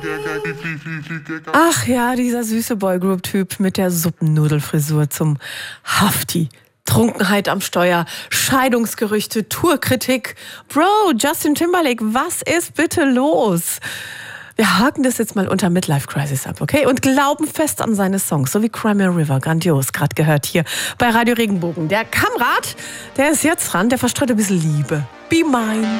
Ach ja, dieser süße Boygroup-Typ mit der Suppennudelfrisur zum Hafti. Trunkenheit am Steuer, Scheidungsgerüchte, Tourkritik. Bro, Justin Timberlake, was ist bitte los? Wir haken das jetzt mal unter Midlife Crisis ab, okay? Und glauben fest an seine Songs, so wie Cry Me a River, grandios, gerade gehört hier bei Radio Regenbogen. Der Kamrat, der ist jetzt dran, der verstreut ein bisschen Liebe. Be mine.